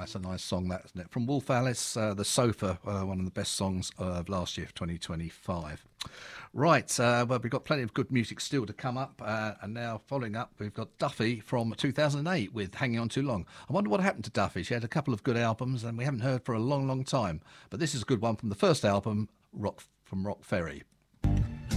that's a nice song, that, isn't it? From Wolf Alice, The Sofa, one of the best songs of last year, 2025. Right, well, we've got plenty of good music still to come up, and now following up, we've got Duffy from 2008 with Hanging On Too Long. I wonder what happened to Duffy. She had a couple of good albums, and we haven't heard for a long, long time. But this is a good one from the first album, Rock Ferry.